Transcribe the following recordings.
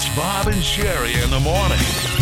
It's Bob and Sherry in the morning.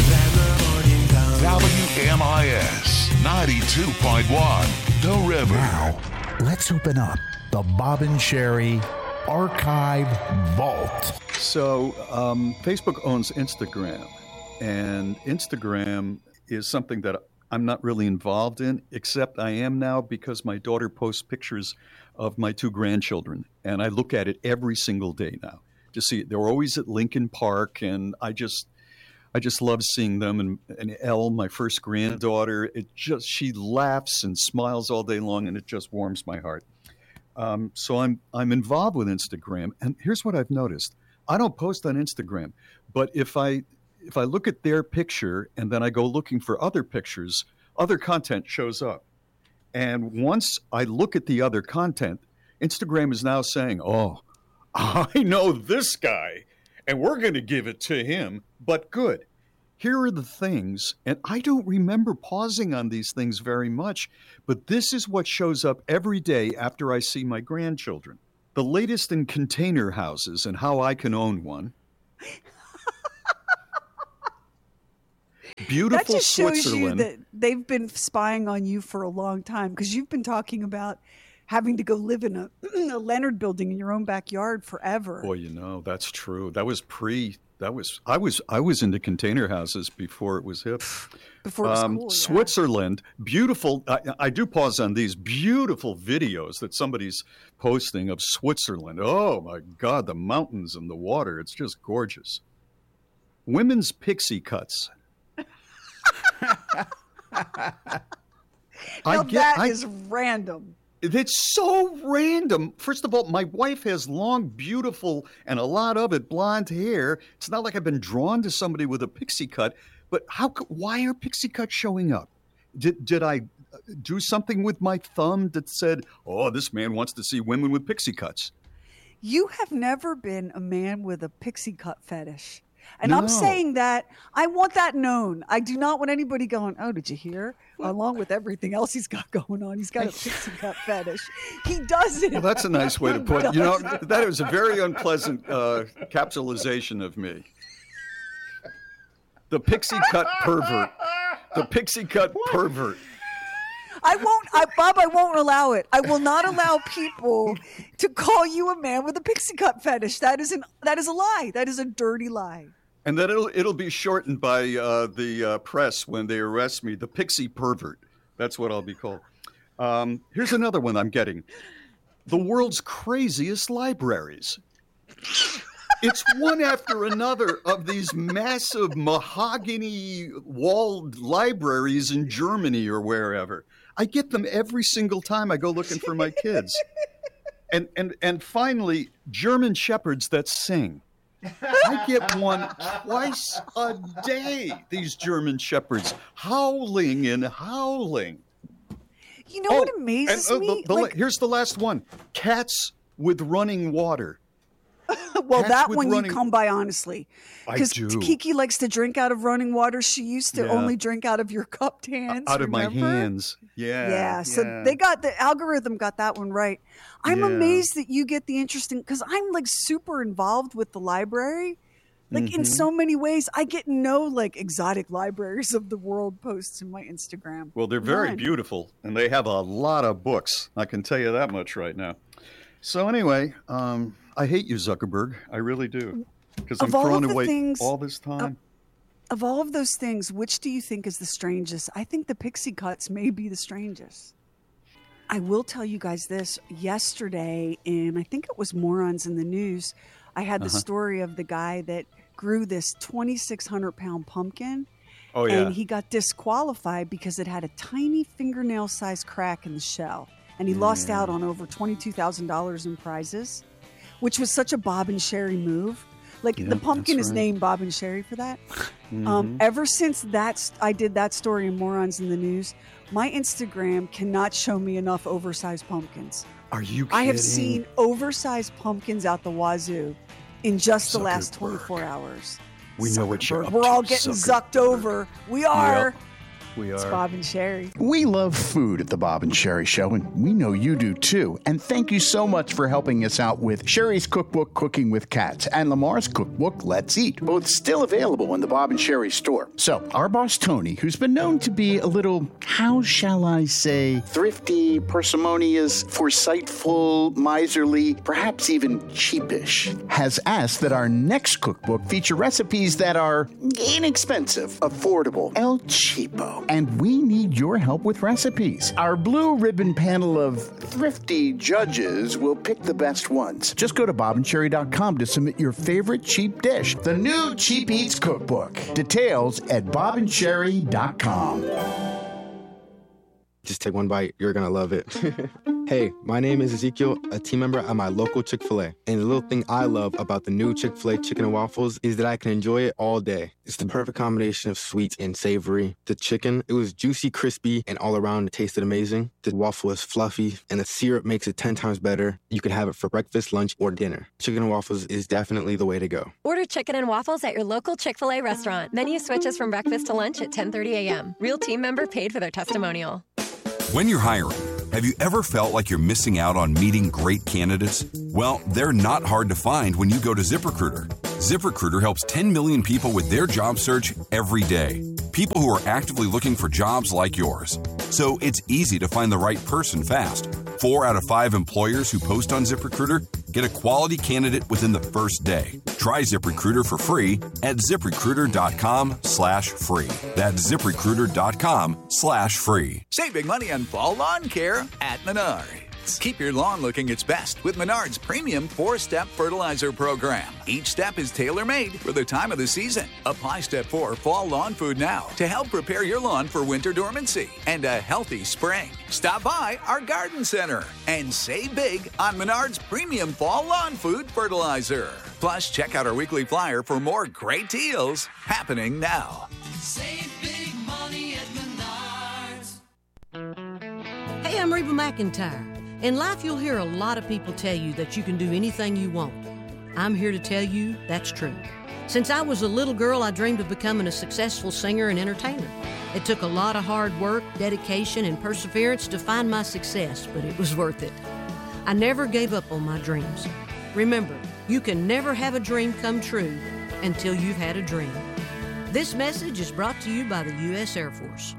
WMIS 92.1, The River. Now, let's open up the Bob and Sherry Archive Vault. So, Facebook owns Instagram, and Instagram is something that I'm not really involved in, except I am now because my daughter posts pictures of my two grandchildren, and I look at it every single day now to see it. They're always at Lincoln Park, and I just love seeing them. And Elle, my first granddaughter, she laughs and smiles all day long, and it just warms my heart. So I'm involved with Instagram, and here's what I've noticed: I don't post on Instagram, but if I look at their picture and then I go looking for other pictures, other content shows up. And once I look at the other content, Instagram is now saying, "Oh, I know this guy, and we're going to give it to him, but good." Here are the things, and I don't remember pausing on these things very much, but this is what shows up every day after I see my grandchildren. The latest in container houses and how I can own one. Beautiful that just shows Switzerland. You that they've been spying on you for a long time, because you've been talking about having to go live in a Leonard building in your own backyard forever. Boy, that's true. I was into container houses before it was hip. Before it was cool, yeah. Switzerland, beautiful. I do pause on these beautiful videos that somebody's posting of Switzerland. Oh my God, the mountains and the water. It's just gorgeous. Women's pixie cuts. That is random. It's so random. First of all, my wife has long, beautiful, and a lot of it, blonde hair. It's not like I've been drawn to somebody with a pixie cut. But why are pixie cuts showing up? Did I do something with my thumb that said, "Oh, this man wants to see women with pixie cuts"? You have never been a man with a pixie cut fetish. And No. I'm saying that I want that known. I do not want anybody going, "Oh, did you hear?" Along with everything else he's got going on, he's got a pixie cut fetish. He does it. Well, that's a nice way to put it. That was a very unpleasant capsulization of me. The pixie cut pervert. The pixie cut pervert. Bob, I won't allow it. I will not allow people to call you a man with a pixie cut fetish. That is a lie. That is a dirty lie. And then it'll be shortened by the press when they arrest me, the pixie pervert. That's what I'll be called. Here's another one I'm getting. The world's craziest libraries. It's one after another of these massive mahogany-walled libraries in Germany or wherever. I get them every single time I go looking for my kids. And finally, German shepherds that sing. I get one twice a day, these German shepherds, howling and howling. You know what amazes me? Here's the last one. Cats with running water. Well, Cats that with one running... you come by honestly. Because Kiki likes to drink out of running water. She used to only drink out of your cupped hands. Out of remember? my hands. Yeah. So they got the algorithm got that one right. I'm amazed that you get the interesting, because I'm like super involved with the library. Like in so many ways, I get no like exotic libraries of the world posts in my Instagram. Well, they're very beautiful, and they have a lot of books. I can tell you that much right now. So anyway, I hate you, Zuckerberg. I really do, because I'm throwing away all this time. Of all of those things, which do you think is the strangest? I think the pixie cuts may be the strangest. I will tell you guys this. Yesterday, I think it was Morons in the News, I had the story of the guy that grew this 2,600-pound pumpkin. Oh, yeah. And he got disqualified because it had a tiny fingernail-sized crack in the shell. And he lost out on over $22,000 in prizes, which was such a Bob and Sherry move. Like the pumpkin is named Bob and Sherry for that. Ever since I did that story in Morons in the News, my Instagram cannot show me enough oversized pumpkins. Are you kidding? I have seen oversized pumpkins out the wazoo in just the last 24 hours. We know what you're up We're to, all getting zucked over. We are. We It's are. Bob and Sherry. We love food at the Bob and Sherry Show, and we know you do too. And thank you so much for helping us out with Sherry's cookbook, Cooking with Cats, and Lamar's cookbook, Let's Eat, both still available in the Bob and Sherry store. So, our boss Tony, who's been known to be a little, how shall I say, thrifty, parsimonious, foresightful, miserly, perhaps even cheapish, has asked that our next cookbook feature recipes that are inexpensive, affordable, El Cheapo. And we need your help with recipes. Our blue ribbon panel of thrifty judges will pick the best ones. Just go to bobandcherry.com to submit your favorite cheap dish. The new Cheap Eats Cookbook. Details at bobandcherry.com. Just take one bite. You're going to love it. Hey, my name is Ezekiel, a team member at my local Chick-fil-A. And the little thing I love about the new Chick-fil-A chicken and waffles is that I can enjoy it all day. It's the perfect combination of sweet and savory. The chicken, it was juicy, crispy, and all around it tasted amazing. The waffle is fluffy, and the syrup makes it 10 times better. You can have it for breakfast, lunch, or dinner. Chicken and waffles is definitely the way to go. Order chicken and waffles at your local Chick-fil-A restaurant. Menu switches from breakfast to lunch at 10:30 a.m. Real team member paid for their testimonial. When you're hiring, have you ever felt like you're missing out on meeting great candidates? Well, they're not hard to find when you go to ZipRecruiter. ZipRecruiter helps 10 million people with their job search every day. People who are actively looking for jobs like yours. So it's easy to find the right person fast. 4 out of 5 employers who post on ZipRecruiter get a quality candidate within the first day. Try ZipRecruiter for free at ZipRecruiter.com/free. That's ZipRecruiter.com/free. Save big money on fall lawn care at Menards. Keep your lawn looking its best with Menards' premium 4-step fertilizer program. Each step is tailor-made for the time of the season. Apply Step 4 Fall Lawn Food now to help prepare your lawn for winter dormancy and a healthy spring. Stop by our garden center and save big on Menards' premium Fall Lawn Food fertilizer. Plus, check out our weekly flyer for more great deals happening now. Save big money at Menards. Hey, I'm Reba McEntire. In life, you'll hear a lot of people tell you that you can do anything you want. I'm here to tell you that's true. Since I was a little girl, I dreamed of becoming a successful singer and entertainer. It took a lot of hard work, dedication, and perseverance to find my success, but it was worth it. I never gave up on my dreams. Remember, you can never have a dream come true until you've had a dream. This message is brought to you by the U.S. Air Force.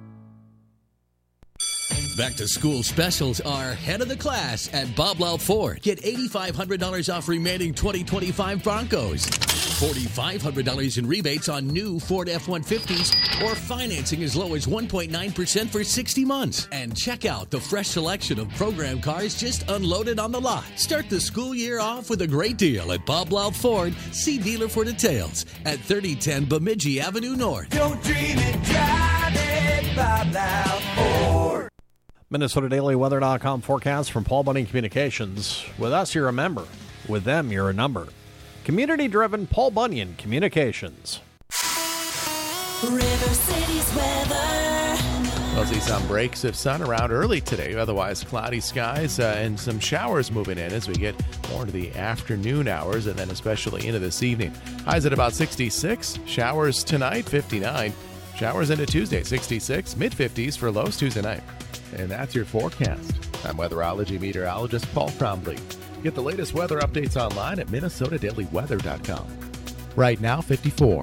Back to school specials are head of the class at Bob Louth Ford. Get $8,500 off remaining 2025 Broncos, $4,500 in rebates on new Ford F-150s, or financing as low as 1.9% for 60 months. And check out the fresh selection of program cars just unloaded on the lot. Start the school year off with a great deal at Bob Louth Ford. See dealer for details at 3010 Bemidji Avenue North. Don't dream it, drive it, Bob Louth Ford. MinnesotaDailyWeather.com forecast from Paul Bunyan Communications. With us, you're a member. With them, you're a number. Community-driven Paul Bunyan Communications. River City's weather. We'll see some breaks of sun around early today. Otherwise, cloudy skies and some showers moving in as we get more into the afternoon hours and then especially into this evening. Highs at about 66. Showers tonight, 59. Showers into Tuesday, 66. Mid-50s for lows Tuesday night. And that's your forecast. I'm weatherology meteorologist Paul Cromley. Get the latest weather updates online at MinnesotaDailyWeather.com. Right now, 54.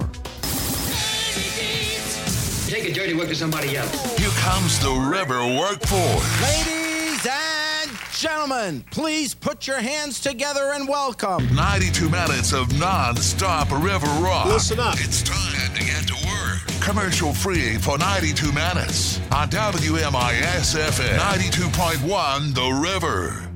Take a dirty work to somebody else. Here comes the River Workforce. Ladies and gentlemen, please put your hands together and welcome 92 minutes of non-stop river rock. Listen up. It's time to get to work. Commercial free for 92 minutes on WMIS FM 92.1 The River.